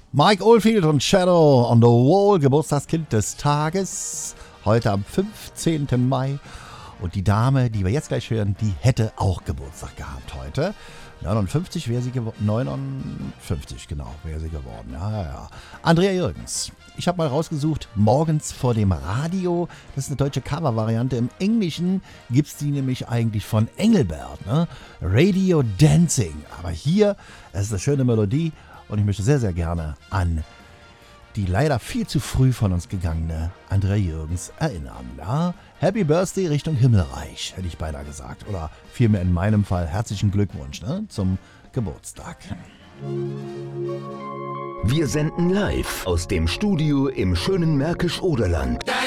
Mike Oldfield und Shadow on the Wall, Geburtstagskind des Tages, heute am 15. Mai. Und die Dame, die wir jetzt gleich hören, die hätte auch Geburtstag gehabt heute. 59 wäre sie geworden. 59, genau, wäre sie geworden. Ja. Andrea Jürgens. Ich habe mal rausgesucht, morgens vor dem Radio. Das ist eine deutsche Covervariante. Im Englischen gibt es die nämlich eigentlich von Engelbert. Ne? Radio Dancing. Aber hier, es ist eine schöne Melodie. Und ich möchte sehr, sehr gerne an die leider viel zu früh von uns gegangene Andrea Jürgens erinnern. Ja? Happy Birthday Richtung Himmelreich, hätte ich beinahe gesagt. Oder vielmehr in meinem Fall herzlichen Glückwunsch zum Geburtstag. Wir senden live aus dem Studio im schönen Märkisch-Oderland.